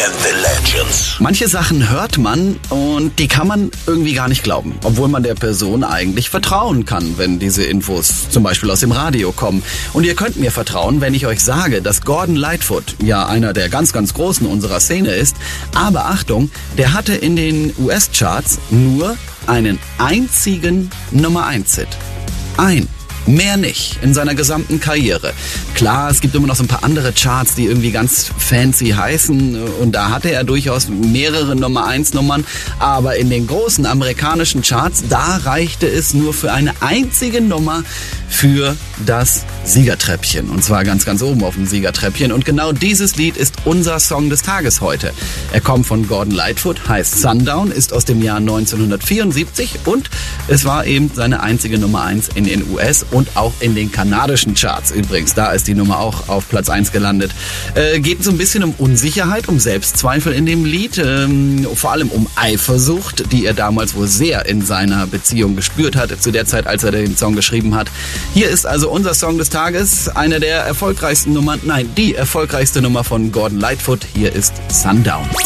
and the Legends. Manche Sachen hört man und die kann man irgendwie gar nicht glauben, obwohl man der Person eigentlich vertrauen kann, wenn diese Infos zum Beispiel aus dem Radio kommen. Und ihr könnt mir vertrauen, wenn ich euch sage, dass Gordon Lightfoot ja einer der ganz, ganz Großen unserer Szene ist. Aber Achtung, der hatte in den US-Charts nur einen einzigen Nummer-1-Hit. Mehr nicht in seiner gesamten Karriere. Klar, es gibt immer noch so ein paar andere Charts, die irgendwie ganz fancy heißen und da hatte er durchaus mehrere Nummer-1-Nummern, aber in den großen amerikanischen Charts, da reichte es nur für eine einzige Nummer für das Siegertreppchen. Und zwar ganz, ganz oben auf dem Siegertreppchen. Und genau dieses Lied ist unser Song des Tages heute. Er kommt von Gordon Lightfoot, heißt Sundown, ist aus dem Jahr 1974 und es war eben seine einzige Nummer 1 in den US und auch in den kanadischen Charts übrigens. Da ist die Nummer auch auf Platz 1 gelandet. Geht so ein bisschen um Unsicherheit, um Selbstzweifel in dem Lied, vor allem um Eifersucht, die er damals wohl sehr in seiner Beziehung gespürt hat, zu der Zeit, als er den Song geschrieben hat. Hier ist also unser Song des Tages, eine der erfolgreichsten Nummern, nein, die erfolgreichste Nummer von Gordon Lightfoot. Hier ist Sundown.